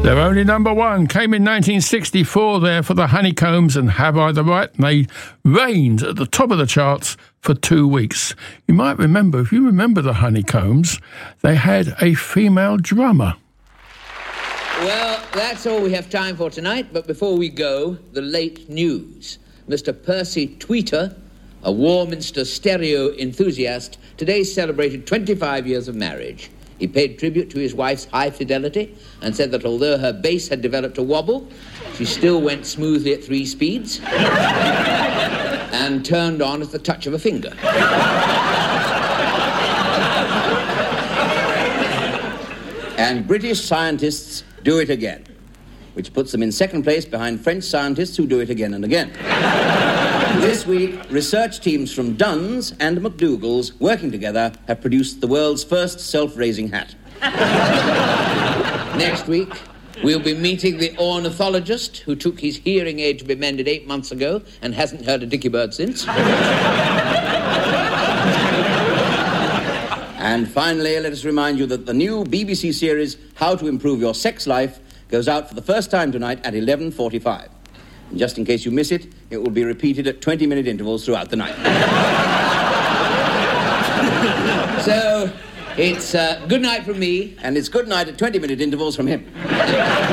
Their only number one came in 1964 there for the Honeycombs and Have I the Right? And they reigned at the top of the charts for 2 weeks. You might remember, if you remember the Honeycombs, they had a female drummer. Well, that's all we have time for tonight, but before we go, the late news. Mr. Percy Tweeter, a Warminster stereo enthusiast, today celebrated 25 years of marriage. He paid tribute to his wife's high fidelity and said that although her bass had developed a wobble, she still went smoothly at 3 speeds and turned on at the touch of a finger. And British scientists do it again, which puts them in second place behind French scientists who do it again and again. This week, research teams from Dunn's and McDougall's, working together, have produced the world's first self-raising hat. Next week, we'll be meeting the ornithologist who took his hearing aid to be mended 8 months ago and hasn't heard a dicky bird since. And finally, let us remind you that the new BBC series, How to Improve Your Sex Life, goes out for the first time tonight at 11:45. And just in case you miss it, it will be repeated at 20-minute intervals throughout the night. So, it's good night from me. And it's good night at 20-minute intervals from him.